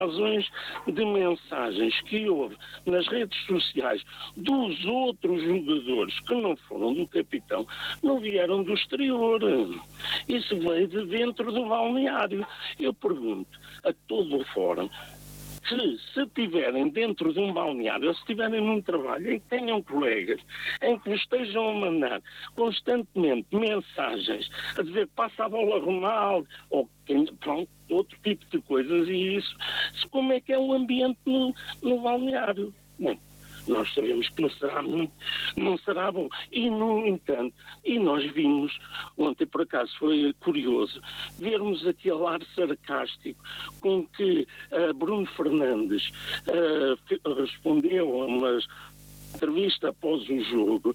razões de mensagens que houve nas redes sociais dos outros jogadores que não foram do capitão, não vieram do exterior. Isso veio de dentro do balneário. Eu pergunto a todo o fórum que, se estiverem dentro de um balneário, ou se estiverem num trabalho em que tenham colegas, em que vos estejam a mandar constantemente mensagens a dizer passa a bola Ronaldo, ou pronto, outro tipo de coisas, e isso, como é que é o ambiente no balneário? Bom, nós sabemos que não será bom. E, no entanto, nós vimos, ontem por acaso foi curioso, vermos aquele ar sarcástico com que Bruno Fernandes respondeu a umas entrevista após o jogo,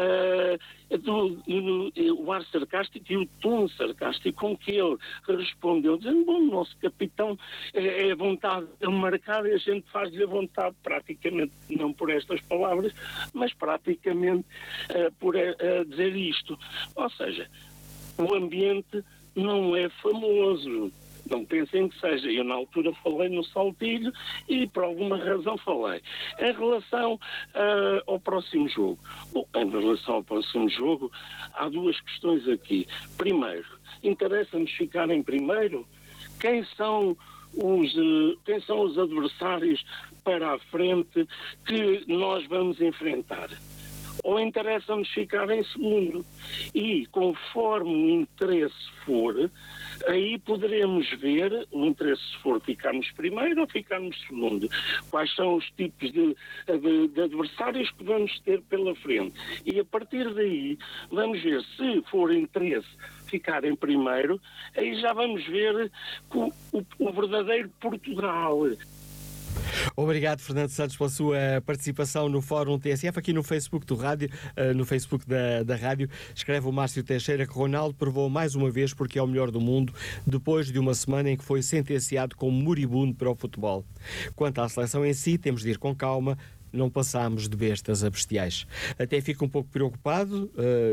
o ar sarcástico e o tom sarcástico com que ele respondeu, dizendo, bom, o nosso capitão é vontade de marcar e a gente faz-lhe a vontade, praticamente, não por estas palavras, mas praticamente por dizer isto. Ou seja, o ambiente não é famoso. Não pensem que seja. Eu, na altura, falei no Saltilho e, por alguma razão, falei. Em relação ao próximo jogo. Bom, em relação ao próximo jogo, há duas questões aqui. Primeiro, interessa-nos ficar em primeiro? Quem são os adversários para a frente que nós vamos enfrentar? Ou interessa-nos ficar em segundo? E, conforme o interesse for, aí poderemos ver, o interesse se for ficarmos primeiro ou ficarmos segundo, quais são os tipos de adversários que vamos ter pela frente. E a partir daí, vamos ver, se for interesse ficar em primeiro, aí já vamos ver o verdadeiro Portugal. Obrigado, Fernando Santos, pela sua participação no Fórum TSF, aqui no Facebook do Rádio, no Facebook da Rádio. Escreve o Márcio Teixeira que Ronaldo provou mais uma vez porque é o melhor do mundo, depois de uma semana em que foi sentenciado como moribundo para o futebol. Quanto à seleção em si, temos de ir com calma, não passámos de bestas a bestiais. Até fico um pouco preocupado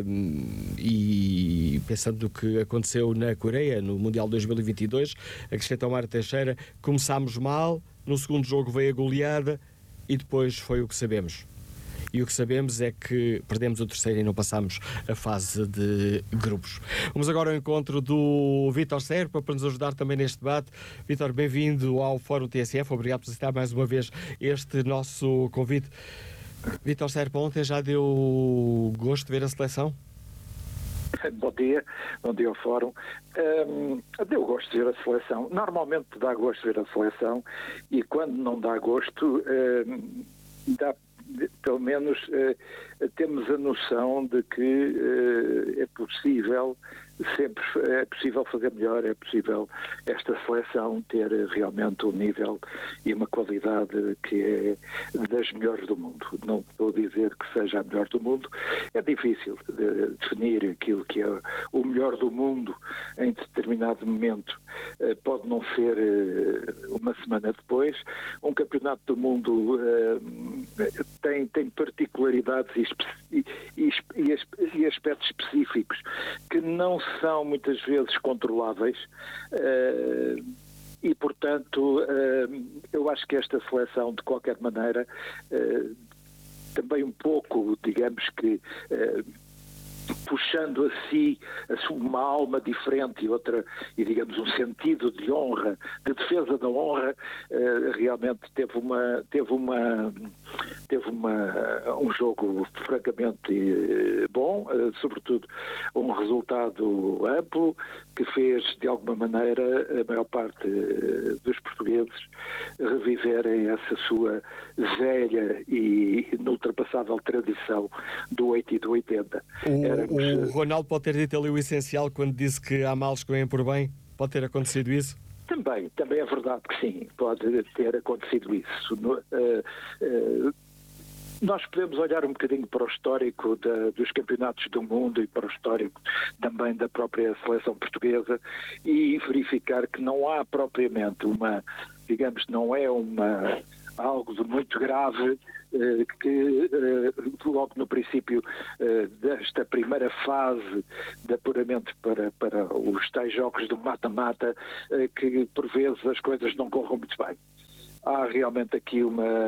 e pensando no que aconteceu na Coreia, no Mundial 2022, acrescenta o Mário Teixeira, começámos mal, no segundo jogo veio a goleada e depois foi o que sabemos. E o que sabemos é que perdemos o terceiro e não passámos a fase de grupos. Vamos agora ao encontro do Vítor Serpa para nos ajudar também neste debate. Vítor, bem-vindo ao Fórum TSF. Obrigado por aceitar mais uma vez este nosso convite. Vítor Serpa, ontem já deu gosto de ver a seleção? Bom dia ao Fórum. Deu gosto de ver a seleção. Normalmente dá gosto de ver a seleção e quando não dá gosto, pelo menos temos a noção de que é possível fazer melhor, é possível esta seleção ter realmente um nível e uma qualidade que é das melhores do mundo. Não vou dizer que seja a melhor do mundo, é difícil definir aquilo que é o melhor do mundo em determinado momento. Pode não ser uma semana depois. Um campeonato do mundo tem particularidades e aspectos específicos que não são muitas vezes controláveis e, portanto, eu acho que esta seleção, de qualquer maneira, também um pouco, digamos que puxando a si uma alma diferente e digamos um sentido de honra, de defesa da honra, realmente teve um jogo francamente bom, sobretudo um resultado amplo que fez de alguma maneira a maior parte dos portugueses reviverem essa sua velha e inultrapassável tradição do 8 e do 80. O Ronaldo pode ter dito ali o essencial quando disse que há males que vêm por bem? Pode ter acontecido isso? Também é verdade que sim, pode ter acontecido isso. Nós podemos olhar um bocadinho para o histórico dos campeonatos do mundo e para o histórico também da própria seleção portuguesa e verificar que não há propriamente não é algo de muito grave que logo no princípio desta primeira fase de apuramento para os tais jogos do mata-mata que por vezes as coisas não corram muito bem. há realmente aqui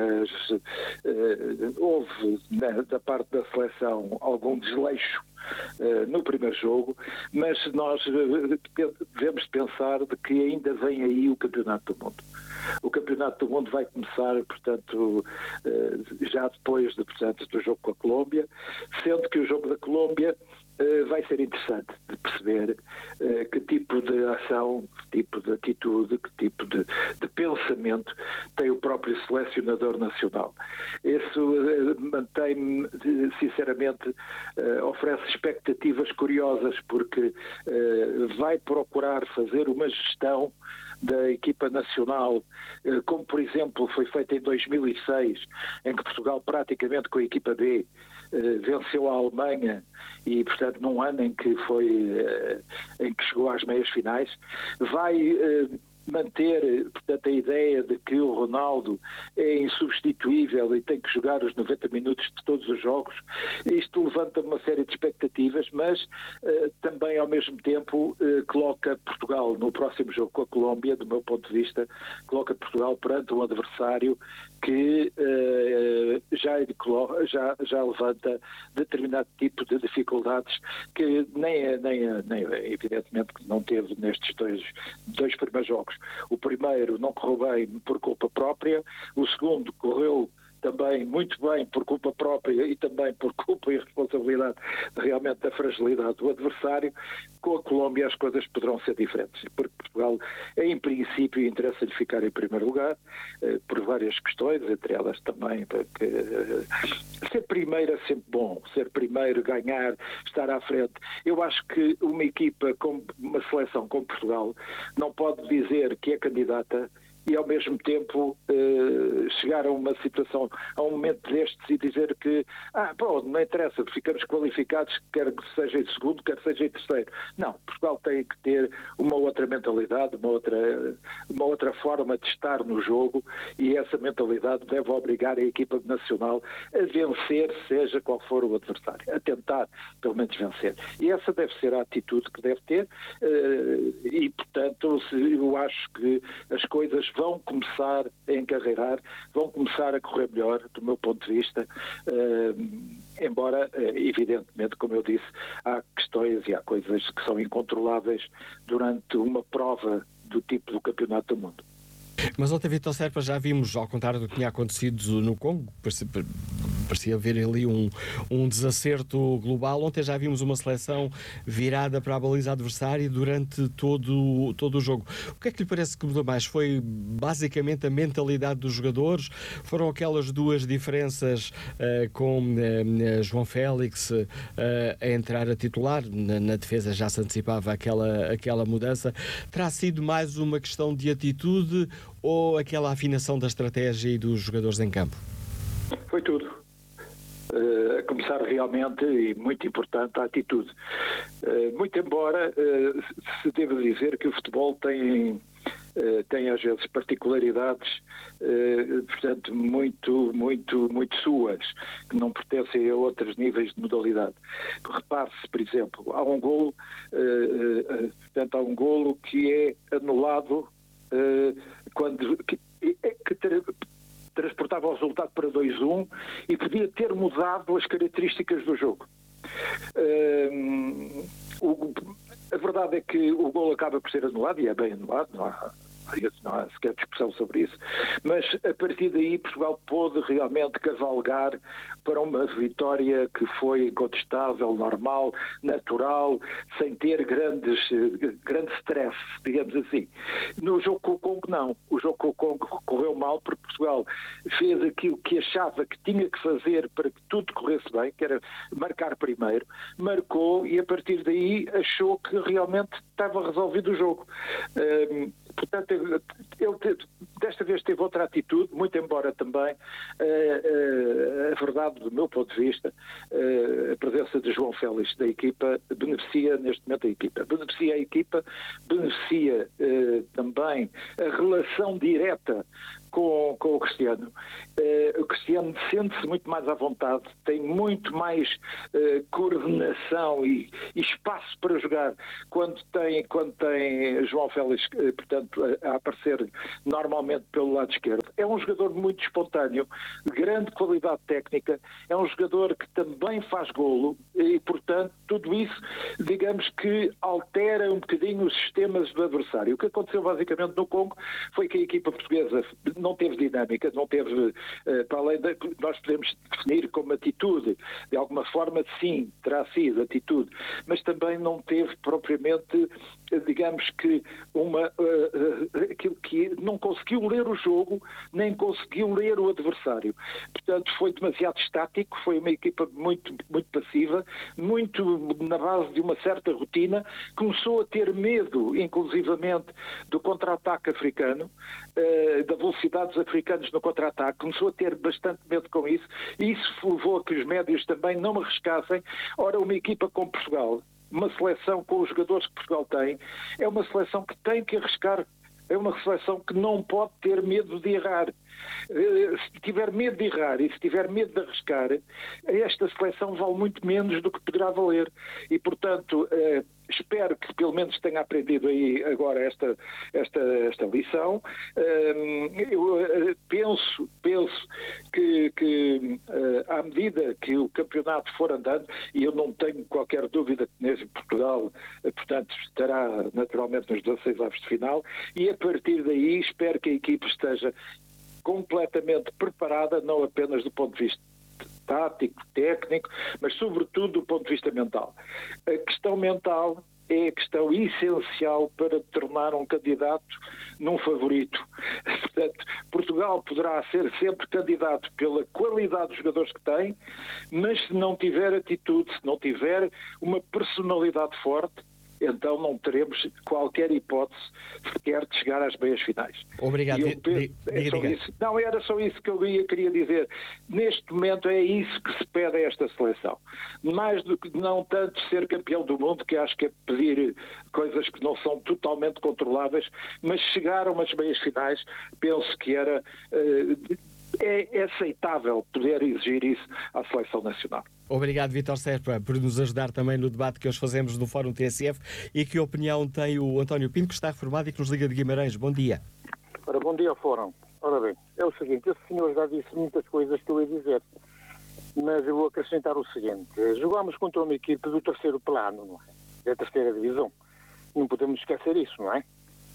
houve da parte da seleção algum desleixo no primeiro jogo, mas nós devemos pensar de que ainda vem aí o Campeonato do Mundo. O Campeonato do Mundo vai começar, portanto, já depois do jogo com a Colômbia, sendo que o jogo da Colômbia vai ser interessante de perceber que tipo de ação, que tipo de atitude, que tipo de pensamento tem o próprio selecionador nacional. Isso mantém-me, sinceramente, oferece expectativas curiosas, porque vai procurar fazer uma gestão da equipa nacional, como por exemplo foi feita em 2006, em que Portugal praticamente com a equipa B venceu a Alemanha e, portanto, num ano em que chegou às meias finais, vai manter, portanto, a ideia de que o Ronaldo é insubstituível e tem que jogar os 90 minutos de todos os jogos. Isto levanta uma série de expectativas, mas também, ao mesmo tempo, coloca Portugal no próximo jogo com a Colômbia, do meu ponto de vista, coloca Portugal perante um adversário que já levanta determinado tipo de dificuldades que nem evidentemente que não teve nestes dois primeiros jogos. O primeiro não correu bem por culpa própria, o segundo correu também muito bem por culpa própria e também por culpa e responsabilidade realmente da fragilidade do adversário. Com a Colômbia as coisas poderão ser diferentes, porque Portugal, em princípio, interessa-lhe ficar em primeiro lugar, por várias questões, entre elas também, porque ser primeiro é sempre bom, ser primeiro, ganhar, estar à frente. Eu acho que uma equipa, como uma seleção como Portugal, não pode dizer que é candidata e ao mesmo tempo chegar a uma situação, a um momento destes e dizer que pronto, não interessa, ficamos qualificados, quer que seja em segundo, quer que seja em terceiro. Não, Portugal tem que ter uma outra mentalidade, uma outra forma de estar no jogo, e essa mentalidade deve obrigar a equipa nacional a vencer, seja qual for o adversário, a tentar pelo menos vencer. E essa deve ser a atitude que deve ter, e portanto eu acho que as coisas vão começar a encarreirar, vão começar a correr melhor, do meu ponto de vista, embora, evidentemente, como eu disse, há questões e há coisas que são incontroláveis durante uma prova do tipo do Campeonato do Mundo. Mas ontem, Vítor Serpa, já vimos, ao contrário do que tinha acontecido no Congo, parecia haver ali um desacerto global. Ontem já vimos uma seleção virada para a baliza adversária durante todo o jogo. O que é que lhe parece que mudou mais? Foi basicamente a mentalidade dos jogadores? Foram aquelas duas diferenças com João Félix a entrar a titular? Na defesa já se antecipava aquela mudança. Terá sido mais uma questão de atitude ou aquela afinação da estratégia e dos jogadores em campo? Foi tudo. A começar realmente, e muito importante, a atitude. Muito embora se deva dizer que o futebol tem às vezes particularidades, portanto, muito suas, que não pertencem a outros níveis de modalidade. Repare-se, por exemplo, há um golo que é anulado que transportava o resultado para 2-1 e podia ter mudado as características do jogo. A verdade é que o golo acaba por ser anulado, e é bem anulado, não há sequer discussão sobre isso, mas a partir daí Portugal pôde realmente cavalgar para uma vitória que foi incontestável, normal, natural, sem ter grande stress, digamos assim. No jogo com o Congo, não. O jogo com o Congo correu mal porque Portugal fez aquilo que achava que tinha que fazer para que tudo corresse bem, que era marcar primeiro, marcou e a partir daí achou que realmente estava resolvido o jogo. Portanto, ele desta vez teve outra atitude, muito embora também a verdade, do meu ponto de vista, a presença de João Félix da equipa beneficia neste momento a equipa, beneficia também a relação direta com o Cristiano. O Cristiano sente-se muito mais à vontade, tem muito mais coordenação e espaço para jogar quando tem João Félix, portanto, a aparecer normalmente pelo lado esquerdo. É um jogador muito espontâneo, de grande qualidade técnica, é um jogador que também faz golo e, portanto, tudo isso, digamos que altera um bocadinho os sistemas do adversário. O que aconteceu basicamente no Congo foi que a equipa portuguesa não teve dinâmica, não teve, para além da que nós podemos definir como atitude, de alguma forma sim, terá sido atitude, mas também não teve propriamente, digamos que aquilo que não conseguiu ler o jogo, nem conseguiu ler o adversário. Portanto, foi demasiado estático, foi uma equipa muito, muito passiva, muito na base de uma certa rotina, começou a ter medo, inclusivamente, do contra-ataque africano, da velocidade dos africanos no contra-ataque, começou a ter bastante medo com isso, e isso levou a que os médios também não me arriscassem. Ora, uma equipa como Portugal, uma seleção com os jogadores que Portugal tem, é uma seleção que tem que arriscar, é uma seleção que não pode ter medo de errar. Se tiver medo de errar e se tiver medo de arriscar, esta seleção vale muito menos do que poderá valer. E, portanto, espero que pelo menos tenha aprendido aí agora esta lição. Eu penso que à medida que o campeonato for andando, e eu não tenho qualquer dúvida que nesse Portugal, portanto, estará naturalmente nos 16 avos de final, e a partir daí espero que a equipe esteja completamente preparada, não apenas do ponto de vista tático, técnico, mas sobretudo do ponto de vista mental. A questão mental é a questão essencial para tornar um candidato num favorito. Portanto, Portugal poderá ser sempre candidato pela qualidade dos jogadores que tem, mas se não tiver atitude, se não tiver uma personalidade forte, então não teremos qualquer hipótese sequer de chegar às meias finais. Obrigado. Não, era só isso que eu queria dizer. Neste momento é isso que se pede a esta seleção. Mais do que não tanto ser campeão do mundo, que acho que é pedir coisas que não são totalmente controláveis, mas chegar a umas meias finais, penso que é aceitável poder exigir isso à seleção nacional. Obrigado, Vítor Serpa, por nos ajudar também no debate que hoje fazemos no Fórum TSF. E que opinião tem o António Pinto, que está reformado e que nos liga de Guimarães? Bom dia. Ora, bom dia ao Fórum. Ora bem, é o seguinte, esse senhor já disse muitas coisas que eu ia dizer, mas eu vou acrescentar o seguinte. Jogámos contra uma equipe do terceiro plano, não é? Da terceira divisão. Não podemos esquecer isso, não é?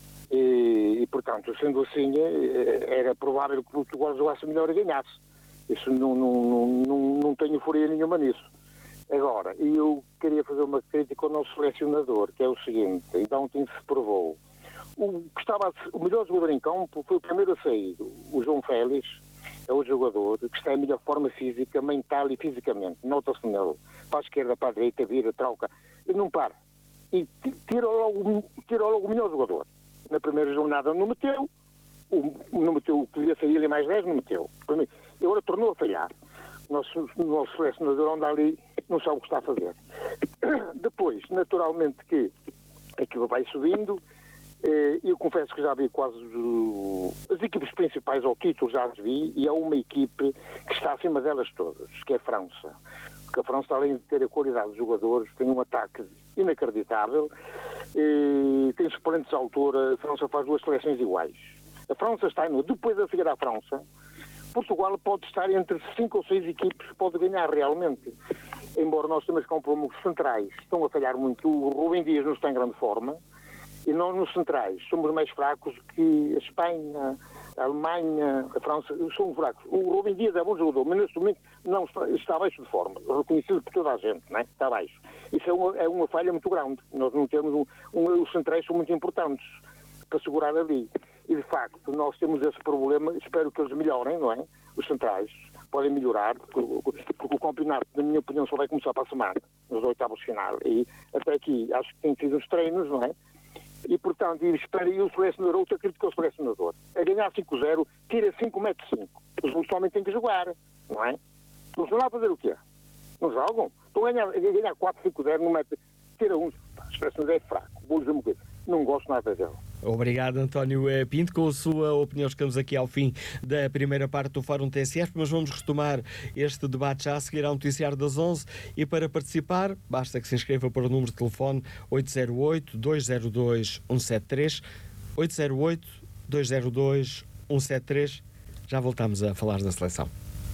E portanto, sendo assim, era provável que o Portugal jogasse melhor e ganhasse. Isso não tenho furia nenhuma nisso. Agora, eu queria fazer uma crítica ao nosso selecionador, que é o seguinte, então ontem se provou. O melhor jogador em campo foi o primeiro a sair, o João Félix, é o jogador que está em melhor forma física, mental e fisicamente. Nota-se nele. Para a esquerda, para a direita, vira, troca. E não para. E tira logo o melhor jogador. Na primeira jornada não meteu, não meteu o que devia sair ali mais 10, não meteu. E agora tornou a falhar. O nosso selecionador anda ali, não sabe o que está a fazer. Depois, naturalmente que aquilo vai subindo, eu confesso que já vi quase as equipes principais ao título, já as vi, e há uma equipe que está acima delas todas, que é a França. Porque a França, além de ter a qualidade dos jogadores, tem um ataque inacreditável, tem suplentes à altura. A França faz duas seleções iguais. A França está depois de seguir à França, Portugal pode estar entre 5 ou 6 equipes que pode ganhar realmente. Embora nós temos com problemas centrais, estão a falhar muito. O Rubem Dias não está em grande forma, e nós nos centrais somos mais fracos que a Espanha, a Alemanha, a França, somos fracos. O Rubem Dias é bom jogador, mas neste momento não está abaixo de forma, reconhecido por toda a gente, não é? Está abaixo. Isso é uma falha muito grande. Nós não temos os centrais são muito importantes para segurar ali. E, de facto, nós temos esse problema, espero que eles melhorem, não é? Os centrais podem melhorar, porque o campeonato, na minha opinião, só vai começar para a semana, nos oitavos de final. E até aqui, acho que tem sido os treinos, não é? E, portanto, espero e o selecionador, outra crítica ao selecionador. A ganhar 5-0, tira 5,5 metros. Os outros também têm que jogar, não é? Não estão lá a fazer o quê? Não jogam? Estão a ganhar 4-5-0, não mete, tira uns. O selecionador é fraco, vou dizer uma coisa, não gosto nada dele. Obrigado, António Pinto. Com a sua opinião, chegamos aqui ao fim da primeira parte do Fórum TSF, mas vamos retomar este debate já a seguir ao noticiário das 11 e para participar, basta que se inscreva para o número de telefone 808-202-173, 808-202-173. Já voltamos a falar da seleção.